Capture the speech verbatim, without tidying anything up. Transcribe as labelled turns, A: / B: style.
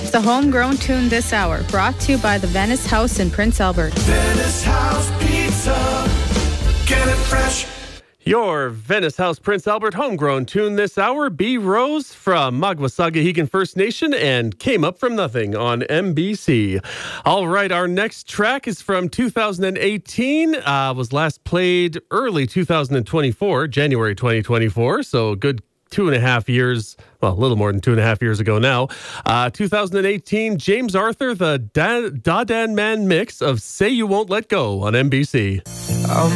A: It's a homegrown tune this hour, brought to you by the Venice House in Prince Albert.
B: Venice House Pizza. Get it fresh.
C: Your Venice House Prince Albert homegrown tune this hour, B. Rose from Magwasaga First Nation and Came Up From Nothing on M B C. All right, our next track is from two thousand eighteen, uh, was last played early two thousand twenty-four, January twenty twenty-four, so good two and a half years, well, a little more than two and a half years ago now. Uh, two thousand eighteen, James Arthur, the da- Dadan Man mix of Say You Won't Let Go on M B C.
B: I'm